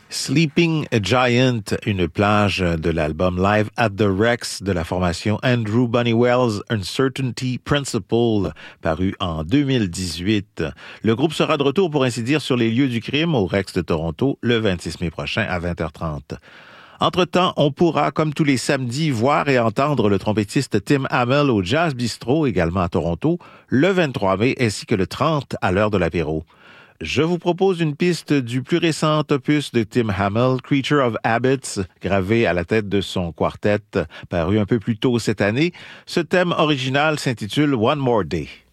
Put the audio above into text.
Sleeping Giant, une plage de l'album Live at the Rex de la formation Andrew Bunnywell's Uncertainty Principle, paru en 2018. Le groupe sera de retour, pour ainsi dire, sur les lieux du crime au Rex de Toronto le 26 mai prochain à 20h30. Entre-temps, on pourra, comme tous les samedis, voir et entendre le trompettiste Tim Hamill au Jazz Bistro, également à Toronto, le 23 mai ainsi que le 30 à l'heure de l'apéro. Je vous propose une piste du plus récent opus de Tim Hamill, Creature of Habits, gravé à la tête de son quartet, paru un peu plus tôt cette année. Ce thème original s'intitule One More Day.